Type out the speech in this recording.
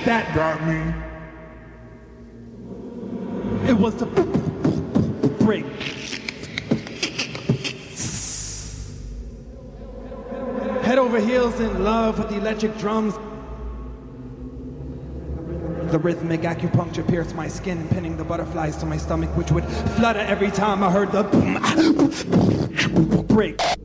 that got me. It was the break. Head over heels in love with the electric drums. The rhythmic acupuncture pierced my skin, pinning the butterflies to my stomach, which would flutter every time I heard the break.